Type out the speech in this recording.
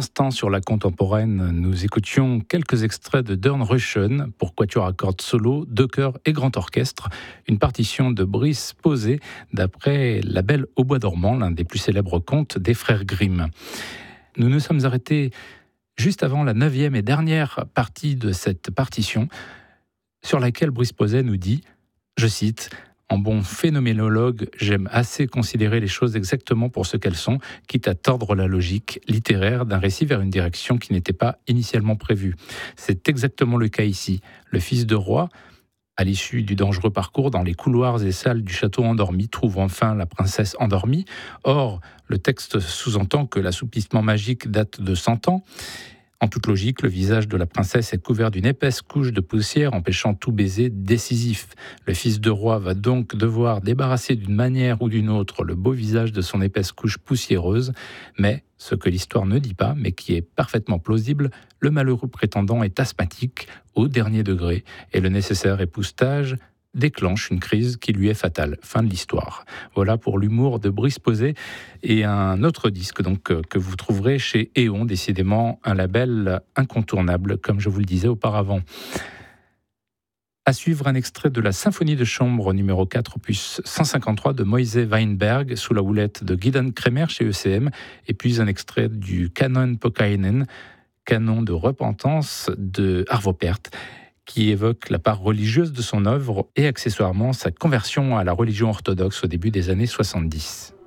l'instant, sur la contemporaine, nous écoutions quelques extraits de Dornröschen pour quatuor à cordes solo, deux chœurs et grand orchestre, une partition de Brice Posay d'après La Belle au bois dormant, l'un des plus célèbres contes des frères Grimm. Nous nous sommes arrêtés juste avant la 9e et dernière partie de cette partition, sur laquelle Brice Posay nous dit, je cite, en bon phénoménologue, j'aime assez considérer les choses exactement pour ce qu'elles sont, quitte à tordre la logique littéraire d'un récit vers une direction qui n'était pas initialement prévue. C'est exactement le cas ici. Le fils de roi, à l'issue du dangereux parcours dans les couloirs et salles du château endormi, trouve enfin la princesse endormie. Or, le texte sous-entend que l'assouplissement magique date de 100 ans. En toute logique, le visage de la princesse est couvert d'une épaisse couche de poussière empêchant tout baiser décisif. Le fils de roi va donc devoir débarrasser d'une manière ou d'une autre le beau visage de son épaisse couche poussiéreuse. Mais, ce que l'histoire ne dit pas, mais qui est parfaitement plausible, le malheureux prétendant est asthmatique au dernier degré et le nécessaire époussetage déclenche une crise qui lui est fatale. Fin de l'histoire. Voilà pour l'humour de Brice Posay et un autre disque donc que vous trouverez chez Éon, décidément un label incontournable, comme je vous le disais auparavant. À suivre un extrait de la symphonie de chambre numéro 4, opus 153 de Moise Weinberg, sous la houlette de Guidan Kremer chez ECM, et puis un extrait du Canon Pokainen, canon de repentance de Arvo Pärt, qui évoque la part religieuse de son œuvre et accessoirement sa conversion à la religion orthodoxe au début des années 70.